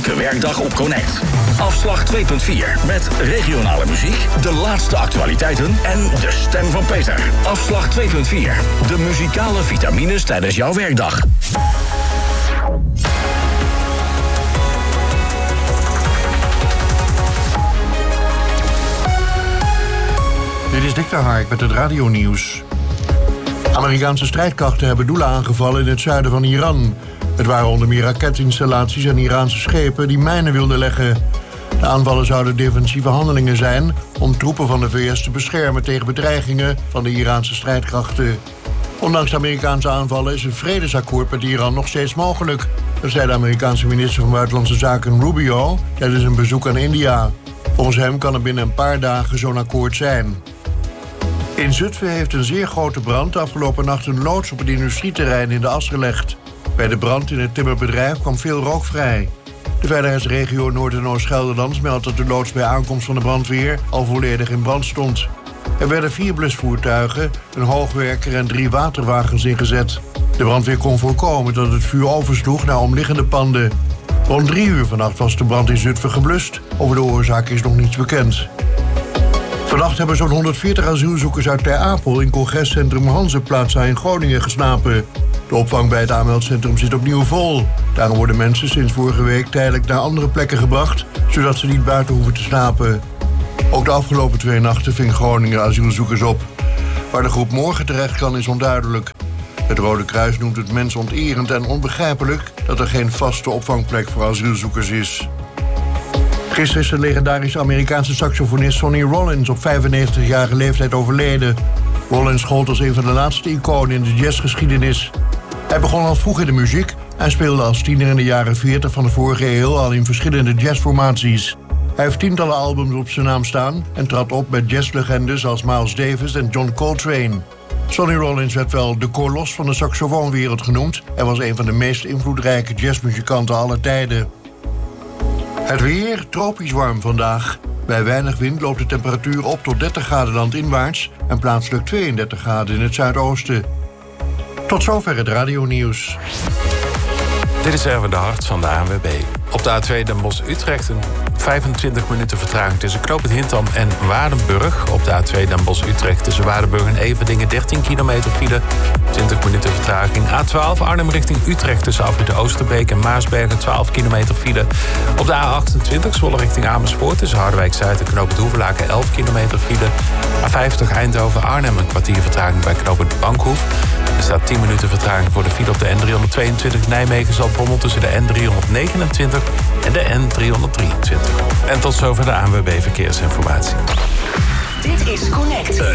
Elke werkdag op Connect. Afslag 2.4 met regionale muziek, de laatste actualiteiten en de stem van Peter. Afslag 2.4. De muzikale vitamines tijdens jouw werkdag. Dit is Dick de Hark met het radionieuws. Amerikaanse strijdkrachten hebben doelen aangevallen in het zuiden van Iran. Het waren onder meer raketinstallaties en Iraanse schepen die mijnen wilden leggen. De aanvallen zouden defensieve handelingen zijn om troepen van de VS te beschermen tegen bedreigingen van de Iraanse strijdkrachten. Ondanks de Amerikaanse aanvallen is een vredesakkoord met Iran nog steeds mogelijk. Dat zei de Amerikaanse minister van Buitenlandse Zaken Rubio tijdens een bezoek aan India. Volgens hem kan er binnen een paar dagen zo'n akkoord zijn. In Zutphen heeft een zeer grote brand de afgelopen nacht een loods op het industrieterrein in de as gelegd. Bij de brand in het timmerbedrijf kwam veel rook vrij. De veiligheidsregio Noord- en Oost-Gelderland meldt dat de loods bij aankomst van de brandweer al volledig in brand stond. Er werden 4 blusvoertuigen, een hoogwerker en 3 waterwagens ingezet. De brandweer kon voorkomen dat het vuur oversloeg naar omliggende panden. Rond 3 uur vannacht was de brand in Zutphen geblust. Over de oorzaak is nog niets bekend. Vannacht hebben zo'n 140 asielzoekers uit Ter Apel in congrescentrum Hanzeplaza in Groningen geslapen. De opvang bij het aanmeldcentrum zit opnieuw vol. Daarom worden mensen sinds vorige week tijdelijk naar andere plekken gebracht, zodat ze niet buiten hoeven te slapen. Ook de afgelopen 2 nachten ving Groningen asielzoekers op. Waar de groep morgen terecht kan is onduidelijk. Het Rode Kruis noemt het mensonterend en onbegrijpelijk dat er geen vaste opvangplek voor asielzoekers is. Gisteren is de legendarische Amerikaanse saxofonist Sonny Rollins op 95-jarige leeftijd overleden. Rollins gold als een van de laatste iconen in de jazzgeschiedenis. Hij begon al vroeg in de muziek en speelde als tiener in de jaren 40 van de vorige eeuw al in verschillende jazzformaties. Hij heeft tientallen albums op zijn naam staan en trad op met jazzlegendes als Miles Davis en John Coltrane. Sonny Rollins werd wel de kolos van de saxofoonwereld genoemd en was een van de meest invloedrijke jazzmuzikanten aller tijden. Het weer tropisch warm vandaag. Bij weinig wind loopt de temperatuur op tot 30 graden landinwaarts en plaatselijk 32 graden in het zuidoosten. Tot zover het radionieuws. Dit is Erwin de Hart van de ANWB. Op de A2 Den Bosch-Utrecht een 25 minuten vertraging tussen Knoopend Hintham en Waardenburg. Op de A2 Den Bosch-Utrecht tussen Waardenburg en Everdingen 13 kilometer file, 20 minuten vertraging. A12 Arnhem richting Utrecht tussen afrit Oosterbeek en Maasbergen 12 kilometer file. Op de A28 Zwolle richting Amersfoort tussen Harderwijk-Zuid en Knoopend Hoevelaken 11 kilometer file. A50 Eindhoven-Arnhem een kwartier vertraging bij Knoopend Bankhoef. Er staat 10 minuten vertraging voor de file op de N322 Nijmegen-Zaltbommel tussen de N329 en de N323. En tot zover de ANWB Verkeersinformatie. Dit is Connect.